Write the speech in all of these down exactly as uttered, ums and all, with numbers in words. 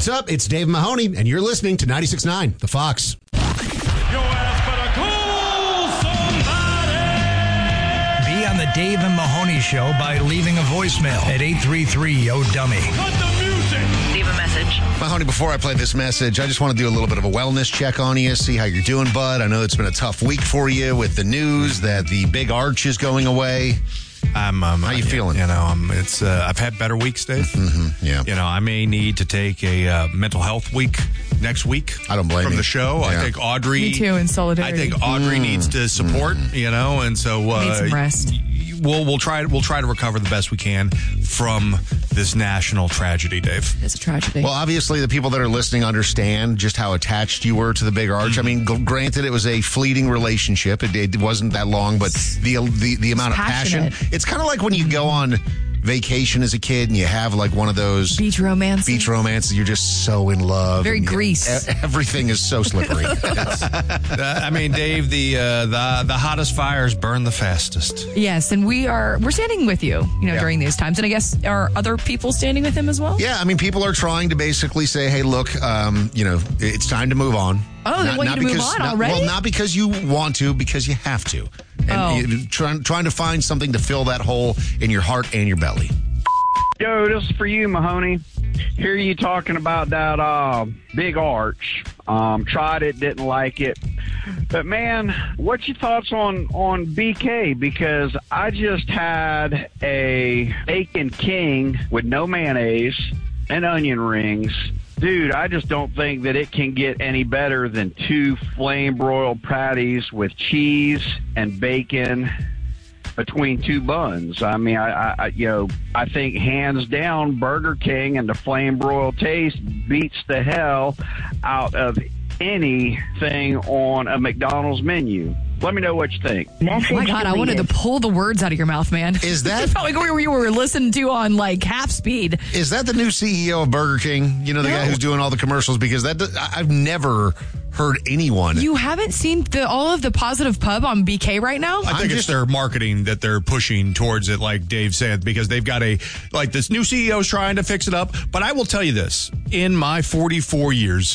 What's up? It's Dave Mahoney, and you're listening to ninety-six point nine, The Fox. Your ass better call somebody. Be on the Dave and Mahoney Show by leaving a voicemail at eight three three, yo dummy. Cut the music. Leave a message. Mahoney, before I play this message, I just want to do a little bit of a wellness check on you, see how you're doing, bud. I know it's been a tough week for you with the news that the big arch is going away. I'm, um, How you feeling? You know, um, it's uh, I've had better weeks, Dave. Mm-hmm, yeah. You know, I may need to take a uh, mental health week next week. I don't blame from you. the show. Yeah. I think Audrey. Me too, in solidarity. I think Audrey Mm. needs to support. Mm. You know, and so uh, Need some rest. We'll we'll try we'll try to recover the best we can from this national tragedy, Dave. It's a tragedy. Well, obviously, the people that are listening understand just how attached you were to the big arch. I mean, g- granted, it was a fleeting relationship. It, it wasn't that long, but the the, the amount of passionate. passion. It's kind of like when you go on vacation as a kid and you have like one of those beach romance. beach romances. You're just so in love. Very and you- Grease. e- everything is so slippery. It's- Uh, I mean, Dave, the uh, the the hottest fires burn the fastest. Yes, and we are we're standing with you, you know, Yeah. during these times. And I guess are other people standing with him as well? yeah, I mean, people are trying to basically say, hey, look, um, you know, it's time to move on. Oh, they want you to move on not- already? Well, not because you want to, because you have to. And Oh. you, trying, trying to find something to fill that hole in your heart and your belly. Yo, this is for you, Mahoney. Hear you talking about that uh, big arch. Um, tried it, didn't like it. But, man, what's your thoughts on, on B K? Because I just had a Bacon King with no mayonnaise and onion rings. Dude, I just don't think that it can get any better than two flame broiled patties with cheese and bacon between two buns. I mean, I, I, you know, I think hands down, Burger King and the flame broiled taste beats the hell out of anything on a McDonald's menu. Let me know what you think. Oh my God, I wanted to pull the words out of your mouth, man. Is that- It felt like we were listening to on like half speed? Is that the new C E O of Burger King? You know, the No. guy who's doing all the commercials? Because that I- I've never heard anyone. You haven't seen the all of the positive pub on B K right now? I think it's just- their marketing that they're pushing towards it, like Dave said, because they've got a, like this new C E O's trying to fix it up. But I will tell you this, in my forty-four years,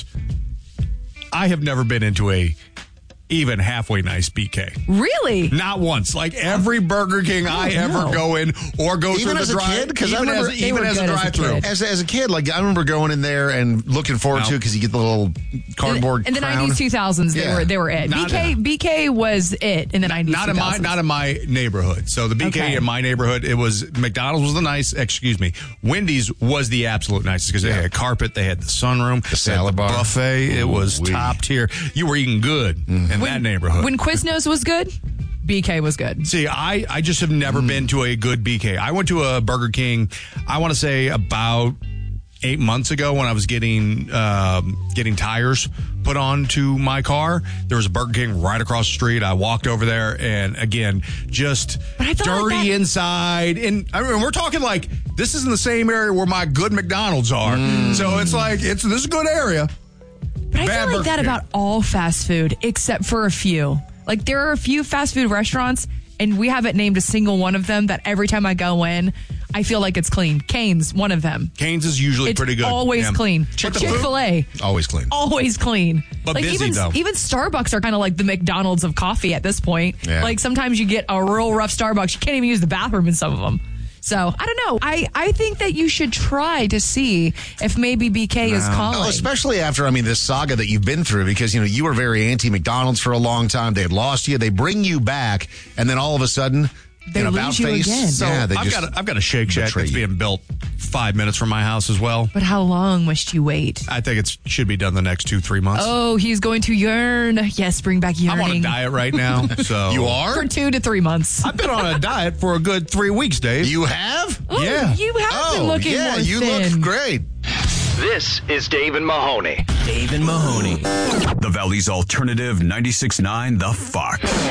I have never been into a even halfway nice B K. Really? Not once. Like every Burger King I ever no. go in or go Even through as the a drive. kid? 'Cause I even remember as, they even were as a good as a drive-through. kid. As, as a kid, like I remember going in there and looking forward No. to it because you get the little cardboard In the crown. nineties, two thousands, they Yeah. were they were it. Not- B K B K was it in the nineties, Not in my two thousands. not in my neighborhood. So the B K Okay. in my neighborhood, it was McDonald's was the nice. Excuse me, Wendy's was the absolute nicest because they Yeah. had carpet, they had the sunroom, the salad bar. buffet. It was Ooh-wee. top tier. You were eating good in that neighborhood. When Quiznos was good, B K was good. See, I, I just have never Mm. been to a good B K. I went to a Burger King, I want to say about eight months ago when I was getting um, getting tires put on to my car. There was a Burger King right across the street. I walked over there, and again, just But I felt like dirty that- inside. And I mean, we're talking like this is in the same area where my good McDonald's are. Mm. So it's like it's this is a good area. But I Bad feel like Burger that King. about all fast food, except for a few. Like there are a few fast food restaurants, and we haven't named a single one of them that every time I go in, I feel like it's clean. Cane's, one of them. Cane's is usually It's pretty good. always Yeah. clean. But the food- Chick-fil-A, Always clean. always clean. But like busy, even though. even Starbucks are kind of like the McDonald's of coffee at this point. Yeah. Like sometimes you get a real rough Starbucks, you can't even use the bathroom in some of them. So I don't know. I, I think that you should try to see if maybe B K is calling. Oh, especially after, I mean, this saga that you've been through because, you know, you were very anti-McDonald's for a long time. They had lost you. They bring you back, and then all of a sudden, They in lose about you face, again. So yeah, they I've just got a, I've got a Shake Shack betray that's you. being built five minutes from my house as well. But how long must you wait? I think it should be done the next two, three months. Oh, he's going to yearn. Yes, bring back yearning. I'm on a diet right now. So You are? For two to three months. I've been on a diet for a good three weeks, Dave. You have? Oh, yeah. You have oh, been looking yeah, more you thin. look great. This is Dave and Mahoney. Dave and Mahoney. The Valley's alternative ninety-six point nine The Fox.